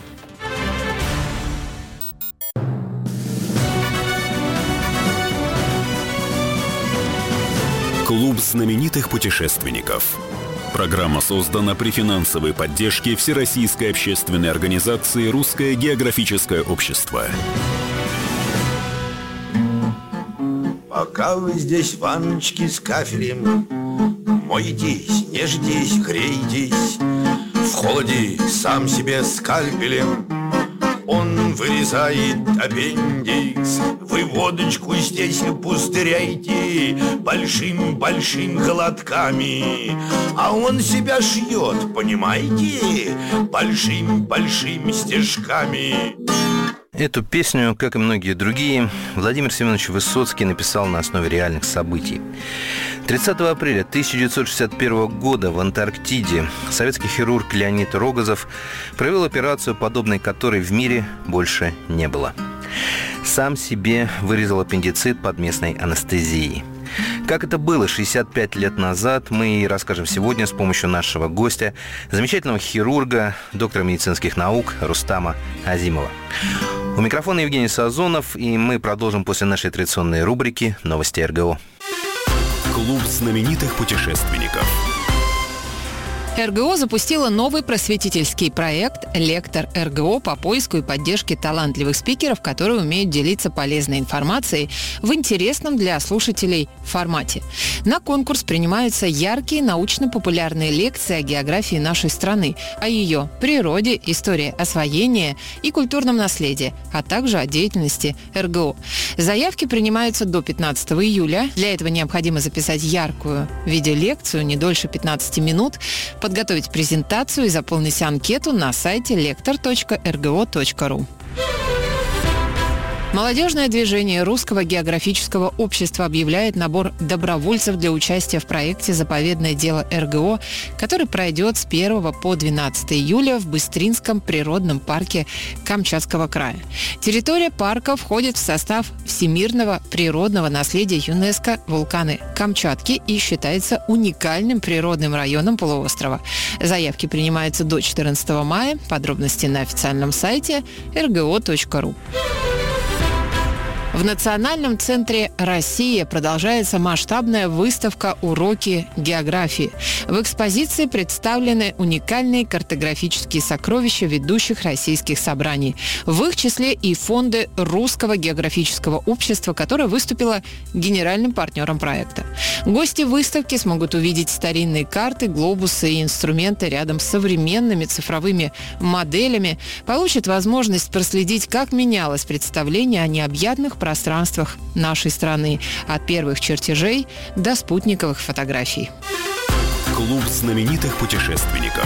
Клуб знаменитых путешественников. Программа создана при финансовой поддержке Всероссийской общественной организации «Русское географическое общество». Пока вы здесь, ванночки с кафелем, моетесь, нежитесь, греетесь, в холоде сам себе скальпелем он вырезает аппендикс. Вы водочку здесь пустыряйте большим-большим глотками, а он себя шьет, понимаете, большим-большими стежками. Эту песню, как и многие другие, Владимир Семенович Высоцкий написал на основе реальных событий. 30 апреля 1961 года в Антарктиде советский хирург Леонид Рогозов провел операцию, подобной которой в мире больше не было. Сам себе вырезал аппендицит под местной анестезией. Как это было 65 лет назад, мы расскажем сегодня с помощью нашего гостя, замечательного хирурга, доктора медицинских наук Рустама Азимова. У микрофона Евгений Сазонов, и мы продолжим после нашей традиционной рубрики «Новости РГО». Клуб знаменитых путешественников. РГО запустила новый просветительский проект «Лектор РГО» по поиску и поддержке талантливых спикеров, которые умеют делиться полезной информацией в интересном для слушателей формате. На конкурс принимаются яркие научно-популярные лекции о географии нашей страны, о ее природе, истории освоения и культурном наследии, а также о деятельности РГО. Заявки принимаются до 15 июля. Для этого необходимо записать яркую видеолекцию не дольше 15 минут, подготовить презентацию и заполнить анкету на сайте lector.rgo.ru. Молодежное движение Русского географического общества объявляет набор добровольцев для участия в проекте «Заповедное дело РГО», который пройдет с 1 по 12 июля в Быстринском природном парке Камчатского края. Территория парка входит в состав всемирного природного наследия ЮНЕСКО «Вулканы Камчатки» и считается уникальным природным районом полуострова. Заявки принимаются до 14 мая. Подробности на официальном сайте rgo.ru. В Национальном центре «Россия» продолжается масштабная выставка «Уроки географии». В экспозиции представлены уникальные картографические сокровища ведущих российских собраний. В их числе и фонды Русского географического общества, которое выступило генеральным партнером проекта. Гости выставки смогут увидеть старинные карты, глобусы и инструменты рядом с современными цифровыми моделями, получат возможность проследить, как менялось представление о необъятных пространствах нашей страны, от первых чертежей до спутниковых фотографий. Клуб знаменитых путешественников.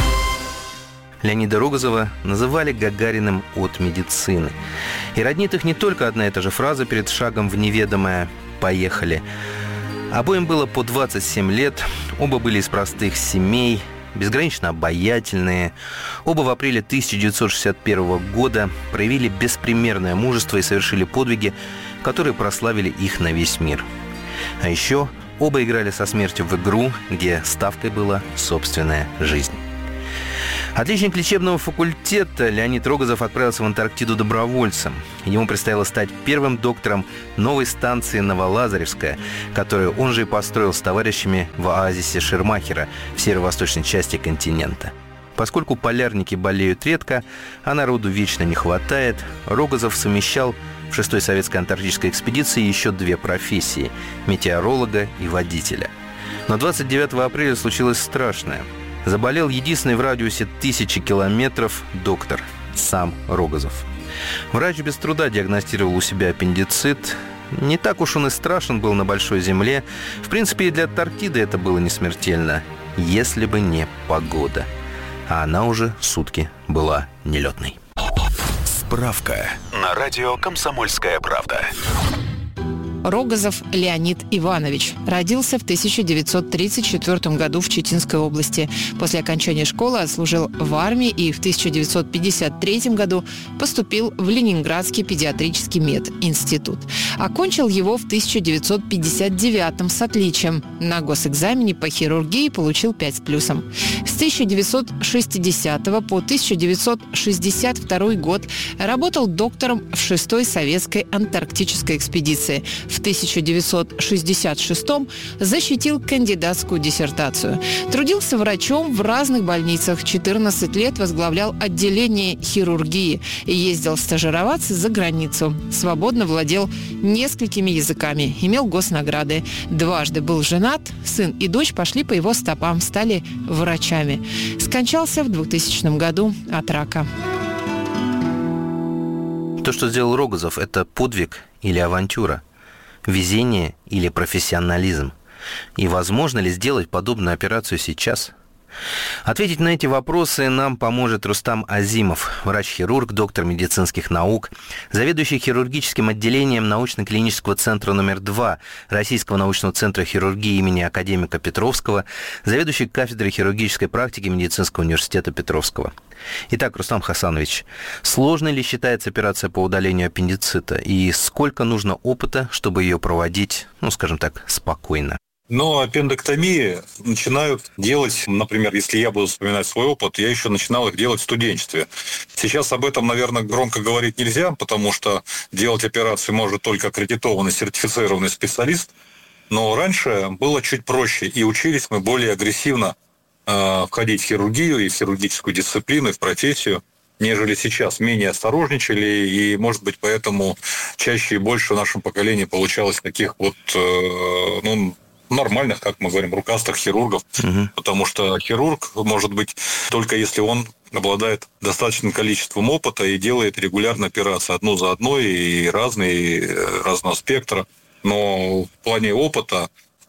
Леонида Рогозова называли Гагариным от медицины. И роднит их не только одна и та же фраза перед шагом в неведомое «поехали». Обоим было по 27 лет, оба были из простых семей, безгранично обаятельные. Оба в апреле 1961 года проявили беспримерное мужество и совершили подвиги, которые прославили их на весь мир. А еще оба играли со смертью в игру, где ставкой была собственная жизнь. Отличник лечебного факультета Леонид Рогозов отправился в Антарктиду добровольцем. Ему предстояло стать первым доктором новой станции Новолазаревская, которую он же и построил с товарищами в оазисе Шермахера в северо-восточной части континента. Поскольку полярники болеют редко, а народу вечно не хватает, Рогозов совмещал в 6-й советской антарктической экспедиции еще две профессии – метеоролога и водителя. Но 29 апреля случилось страшное. Заболел единственный в радиусе 1000 километров доктор, сам Рогозов. Врач без труда диагностировал у себя аппендицит. Не так уж он и страшен был на большой земле. В принципе, и для Антарктиды это было не смертельно, если бы не погода. А она уже сутки была нелетной. Справка на радио «Комсомольская правда». Рогозов Леонид Иванович родился в 1934 году в Читинской области. После окончания школы отслужил в армии и в 1953 году поступил в Ленинградский педиатрический мединститут. Окончил его в 1959 с отличием. На госэкзамене по хирургии получил 5 с плюсом. С 1960 по 1962 год работал доктором в 6-й советской антарктической экспедиции. В 1966-м защитил кандидатскую диссертацию. Трудился врачом в разных больницах. 14 лет возглавлял отделение хирургии и ездил стажироваться за границу. Свободно владел несколькими языками, имел госнаграды. Дважды был женат, сын и дочь пошли по его стопам, стали врачами. Скончался в 2000 году от рака. То, что сделал Рогозов, это подвиг или авантюра? Везение или профессионализм? И возможно ли сделать подобную операцию сейчас? Ответить на эти вопросы нам поможет Рустам Азимов, врач-хирург, доктор медицинских наук, заведующий хирургическим отделением научно-клинического центра номер 2 Российского научного центра хирургии имени академика Петровского, заведующий кафедрой хирургической практики Медицинского университета Петровского. Итак, Рустам Хасанович, сложной ли считается операция по удалению аппендицита и сколько нужно опыта, чтобы ее проводить, скажем так, спокойно? Но аппендэктомии начинают делать, например, если я буду вспоминать свой опыт, я еще начинал их делать в студенчестве. Сейчас об этом, наверное, громко говорить нельзя, потому что делать операции может только аккредитованный, сертифицированный специалист. Но раньше было чуть проще, и учились мы более агрессивно входить в хирургию и в хирургическую дисциплину, и в профессию, нежели сейчас. Менее осторожничали, и, может быть, поэтому чаще и больше в нашем поколении получалось таких вот, нормальных, как мы говорим, рукастых хирургов, потому что хирург может быть только если он обладает достаточным количеством опыта и делает регулярно операции одну за одной и разного спектра. Но в плане опыта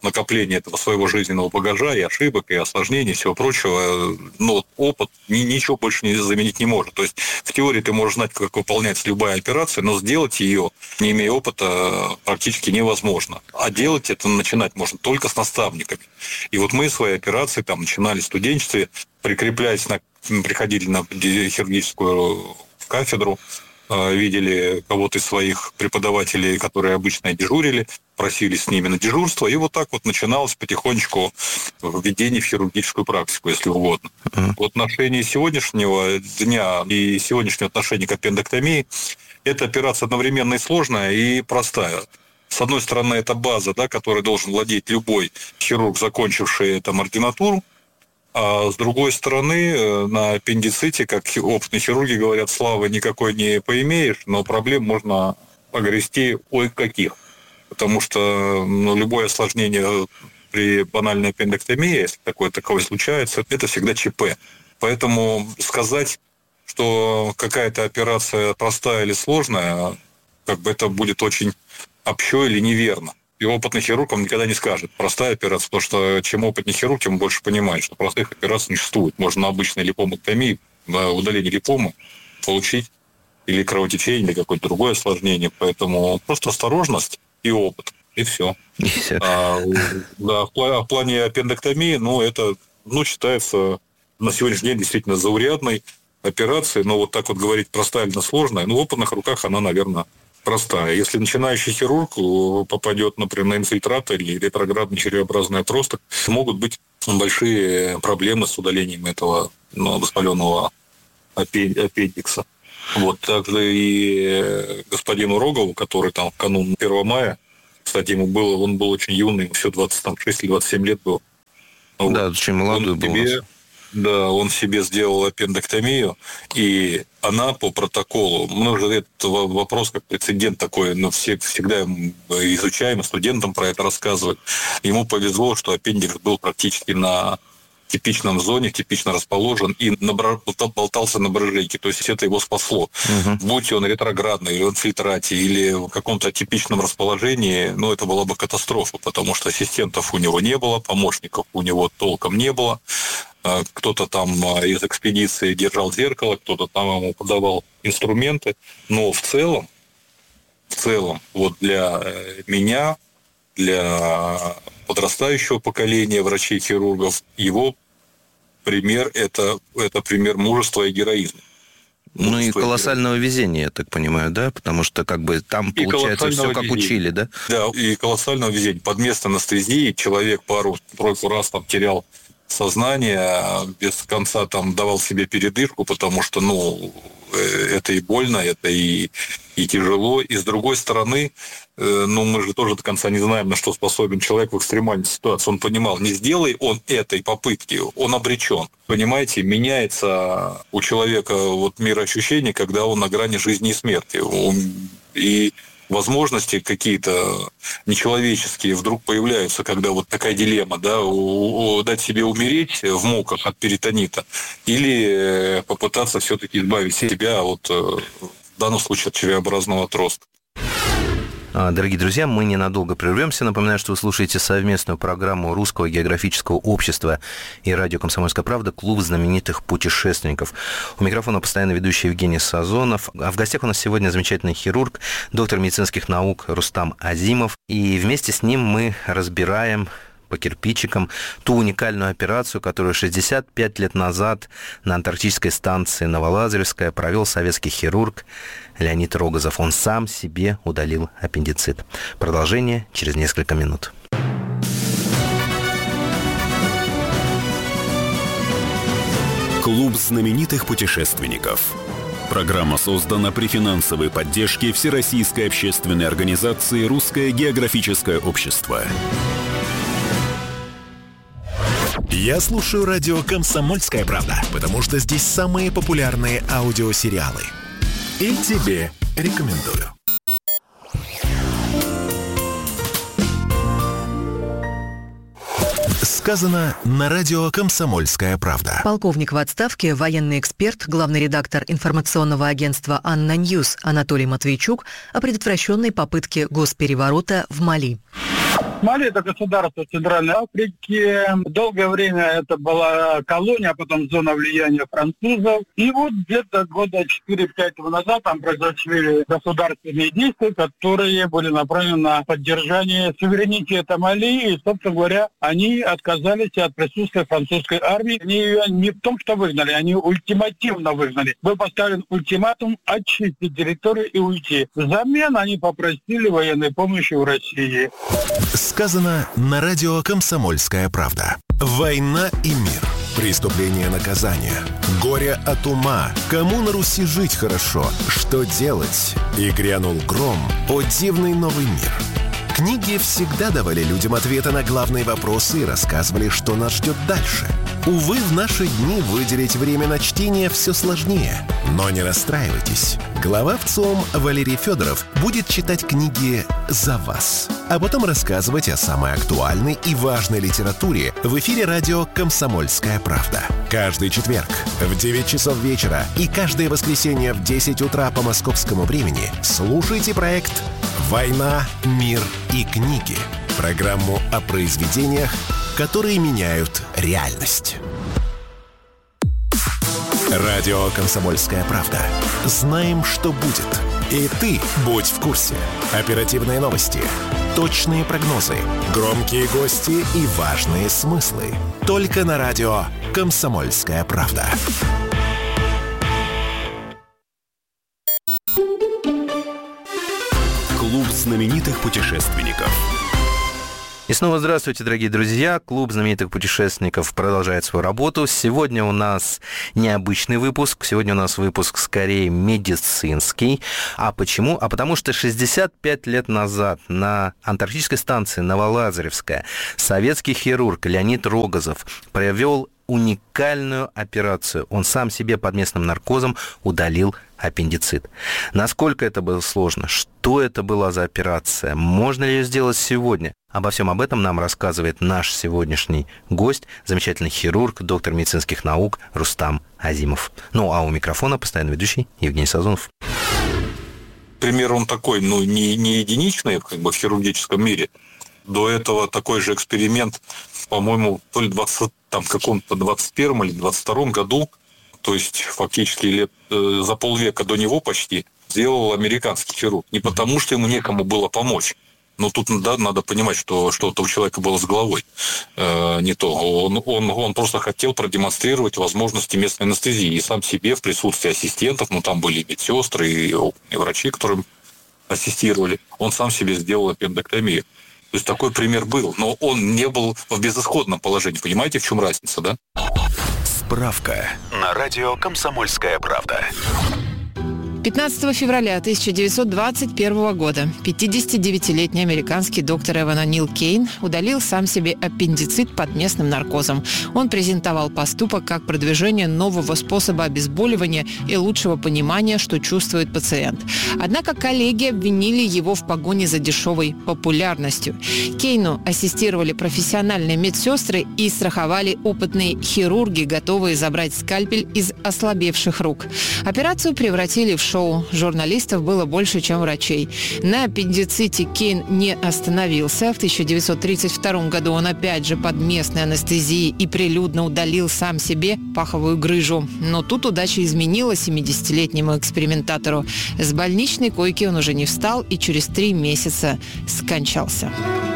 накопления этого своего жизненного багажа, и ошибок, и осложнений, и всего прочего, опыт ничего больше не заменить не может. То есть в теории ты можешь знать, как выполняется любая операция, но сделать ее, не имея опыта, практически невозможно. А делать это начинать можно только с наставниками. И вот мы свои операции там начинали в студенчестве, приходили на хирургическую кафедру, видели кого-то из своих преподавателей, которые обычно дежурили, просили с ними на дежурство, и вот так вот начиналось потихонечку введение в хирургическую практику, если угодно. В отношении сегодняшнего дня и сегодняшнего отношения к аппендэктомии эта операция одновременно и сложная, и простая. С одной стороны, это база, которой должен владеть любой хирург, закончивший там ординатуру, а с другой стороны, на аппендиците, как опытные хирурги говорят, славы никакой не поимеешь, но проблем можно огрести каких. Потому что любое осложнение при банальной аппендэктомии, если таковое случается, это всегда ЧП. Поэтому сказать, что какая-то операция простая или сложная, это будет очень общо или неверно. И опытный хирург вам никогда не скажет простая операция, потому что чем опытнее хирург, тем больше понимает, что простых операций не существует. Можно на обычной липомотомии, на удалении липомы получить или кровотечение, или какое-то другое осложнение. Поэтому просто осторожность и опыт, и все. В плане аппендэктомии, это считается на сегодняшний день действительно заурядной операцией, но вот так вот говорить простая или сложная, в опытных руках она, наверное, простая. Если начинающий хирург попадет, например, на инфильтрат или ретроградный червеобразный отросток, могут быть большие проблемы с удалением этого воспаленного аппендикса. Вот также и господину Рогову, который там в канун 1 мая, кстати, он был очень юный, все 26 или 27 лет был. Да, очень молодой был. Да, он себе сделал аппендэктомию, и она по протоколу, мы уже этот вопрос как прецедент такой, всегда изучаем, студентам про это рассказывать. Ему повезло, что аппендикс был практически на типичном зоне, типично расположен и болтался на брыжейке. То есть это его спасло. Будь он ретроградный, или в инфильтрате, или в каком-то типичном расположении, это была бы катастрофа, потому что ассистентов у него не было, помощников у него толком не было. Кто-то там из экспедиции держал зеркало, кто-то там ему подавал инструменты. Но в целом, вот для меня, для подрастающего поколения врачей-хирургов, его пример – это пример мужества и героизма. И колоссального везения, я так понимаю, да? Потому что там получается все как учили, да? Да, и колоссального везения. Под место анестезии человек пару-тройку раз терял сознание, без конца давал себе передышку, потому что, это и больно, это и тяжело. И с другой стороны, мы же тоже до конца не знаем, на что способен человек в экстремальной ситуации. Он понимал, не сделай он этой попытки, он обречен. Понимаете, меняется у человека мироощущение, когда он на грани жизни и смерти. И возможности какие-то нечеловеческие вдруг появляются, когда такая дилемма, дать себе умереть в муках от перитонита или попытаться все-таки избавить себя от, в данном случае, от червеобразного отростка. Дорогие друзья, мы ненадолго прервемся. Напоминаю, что вы слушаете совместную программу Русского географического общества и радио «Комсомольская правда» «Клуб знаменитых путешественников». У микрофона постоянно ведущий Евгений Сазонов. А в гостях у нас сегодня замечательный хирург, доктор медицинских наук Рустам Азимов. И вместе с ним мы разбираем по кирпичикам ту уникальную операцию, которую 65 лет назад на антарктической станции Новолазаревская провел советский хирург Леонид Рогозов. Он сам себе удалил аппендицит. Продолжение через несколько минут. Клуб знаменитых путешественников. Программа создана при финансовой поддержке Всероссийской общественной организации «Русское географическое общество». Я слушаю радио «Комсомольская правда», потому что здесь самые популярные аудиосериалы. И тебе рекомендую. Сказано на радио «Комсомольская правда». Полковник в отставке, военный эксперт, главный редактор информационного агентства «Анна Ньюс» Анатолий Матвейчук о предотвращенной попытке госпереворота в Мали. Мали – это государство Центральной Африки. Долгое время это была колония, а потом зона влияния французов. И вот где-то года 4-5 назад там произошли государственные действия, которые были направлены на поддержание суверенитета Мали. И, собственно говоря, они отказались от присутствия французской армии. Они ее не в том, что выгнали, они ультимативно выгнали. Был поставлен ультиматум очистить территорию и уйти. Взамен они попросили военной помощи у России. Сказано на радио «Комсомольская правда». Война и мир. Преступление, наказание. Горе от ума. Кому на Руси жить хорошо? Что делать? И грянул гром. О дивный новый мир. Книги всегда давали людям ответы на главные вопросы и рассказывали, что нас ждет дальше. Увы, в наши дни выделить время на чтение все сложнее. Но не расстраивайтесь. Глава ВЦИОМ Валерий Федоров будет читать книги за вас, а потом рассказывать о самой актуальной и важной литературе в эфире радио «Комсомольская правда». Каждый четверг в 9 часов вечера и каждое воскресенье в 10 утра по московскому времени слушайте проект «Война, мир и книги». Программу о произведениях, которые меняют реальность. Радио «Комсомольская правда». Знаем, что будет. И ты будь в курсе. Оперативные новости, точные прогнозы, громкие гости и важные смыслы. Только на радио «Комсомольская правда». Клуб знаменитых путешественников. И снова здравствуйте, дорогие друзья. Клуб знаменитых путешественников продолжает свою работу. Сегодня у нас необычный выпуск. Сегодня у нас выпуск скорее медицинский. А почему? А потому что 65 лет назад на антарктической станции Новолазаревская советский хирург Леонид Рогозов провел уникальную операцию. Он сам себе под местным наркозом удалил аппендицит. Насколько это было сложно? Что это была за операция? Можно ли ее сделать сегодня? Обо всем об этом нам рассказывает наш сегодняшний гость, замечательный хирург, доктор медицинских наук Рустам Азимов. Ну, а у микрофона постоянно ведущий Евгений Сазонов. Пример он такой, не единичный в хирургическом мире. До этого такой же эксперимент, по-моему, то ли каком-то 21 или 22 году, то есть фактически за полвека до него почти, сделал американский хирург. Не потому, что ему некому было помочь. Но тут надо понимать, что что-то у человека было с головой не то. Он просто хотел продемонстрировать возможности местной анестезии. И сам себе в присутствии ассистентов, там были и медсестры, и врачи, которым ассистировали, он сам себе сделал аппендэктомию. То есть такой пример был. Но он не был в безысходном положении. Понимаете, в чем разница, да? Справка на радио «Комсомольская правда». 15 февраля 1921 года 59-летний американский доктор Эван О'Нил Кейн удалил сам себе аппендицит под местным наркозом. Он презентовал поступок как продвижение нового способа обезболивания и лучшего понимания, что чувствует пациент. Однако коллеги обвинили его в погоне за дешевой популярностью. Кейну ассистировали профессиональные медсестры и страховали опытные хирурги, готовые забрать скальпель из ослабевших рук. Операцию превратили в шоу. Журналистов было больше, чем врачей. На аппендиците Кейн не остановился. В 1932 году он опять же под местной анестезией и прилюдно удалил сам себе паховую грыжу. Но тут удача изменила 70-летнему экспериментатору. С больничной койки он уже не встал и через 3 месяца скончался.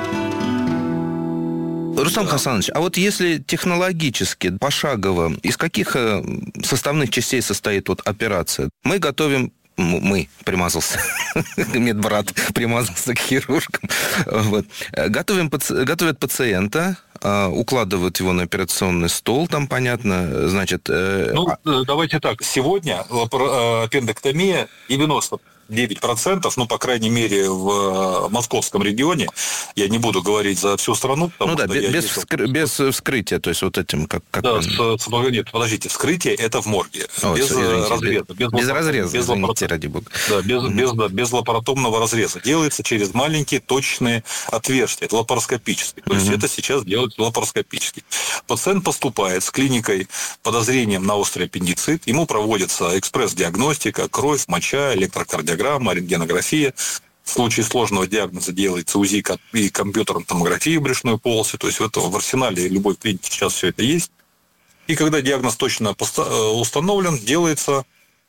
Рустам Хасанович, а вот если технологически, пошагово, из каких составных частей состоит операция? Мы готовим... примазался, медбрат примазался к хирургам. Готовят пациента, укладывают его на операционный стол, там понятно, значит... Давайте так, сегодня аппендэктомия 99%, по крайней мере, в московском регионе, я не буду говорить за всю страну. Без вскрытия, то есть этим... Нет, подождите, вскрытие это в морге. Без разреза. Без разреза, извините, ради бога. Да, без лапаротомного разреза. Делается через маленькие точные отверстия. Это лапароскопически. То есть это сейчас делают лапароскопически. Пациент поступает с клиникой подозрением на острый аппендицит. Ему проводится экспресс-диагностика, кровь, моча, электрокардиограмма, рентгенография. В случае сложного диагноза делается УЗИ и компьютерная томография брюшной полости. То есть в арсенале любой клиники сейчас все это есть. И когда диагноз точно установлен, делается,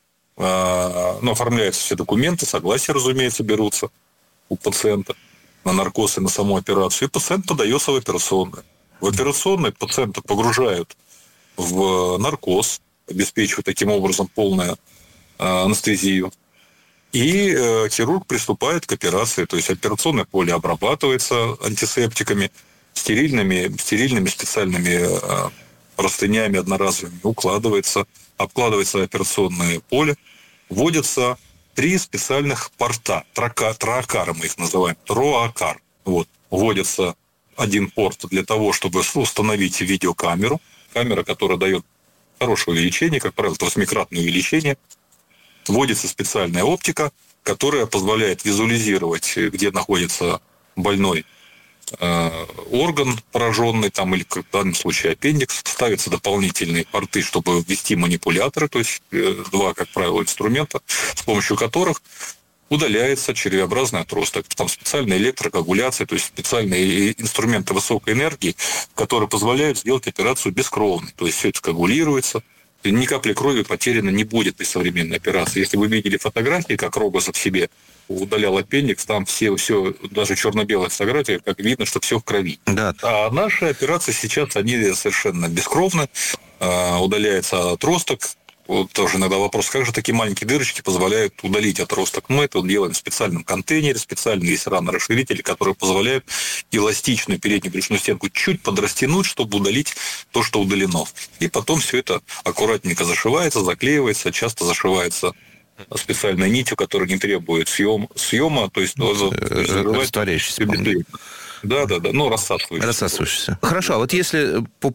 оформляются все документы, согласия, разумеется, берутся у пациента на наркоз и на саму операцию. И пациент подается в операционную. В операционной пациента погружают в наркоз, обеспечивая таким образом полную анестезию. И хирург приступает к операции. То есть операционное поле обрабатывается антисептиками, стерильными специальными простынями одноразовыми, обкладывается операционное поле, вводятся 3 специальных порта, троакары мы их называем, троакар. Вводится один порт для того, чтобы установить видеокамеру, камера, которая дает хорошее увеличение, как правило, 8-кратное увеличение. Вводится специальная оптика, которая позволяет визуализировать, где находится больной орган пораженный, или в данном случае аппендикс. Ставятся дополнительные порты, чтобы ввести манипуляторы, то есть 2, как правило, инструмента, с помощью которых удаляется червеобразный отросток. Там специальная электрокоагуляция, то есть специальные инструменты высокой энергии, которые позволяют сделать операцию бескровной. То есть все это коагулируется, ни капли крови потеряно не будет при современной операции. Если вы видели фотографии, как Рогозов себе удалял аппендикс, там все, даже черно-белая фотография, как видно, что все в крови. Да. А наши операции сейчас, они совершенно бескровны. Удаляется отросток. Тоже иногда вопрос, как же такие маленькие дырочки позволяют удалить отросток? Мы это делаем в специальном контейнере, специальные есть ранорасширители, которые позволяют эластичную переднюю брюшную стенку чуть подрастянуть, чтобы удалить то, что удалено. И потом все это аккуратненько зашивается, заклеивается, часто зашивается специальной нитью, которая не требует съема, то есть растворяющийся. Да, рассасывающийся. Хорошо, а вот если по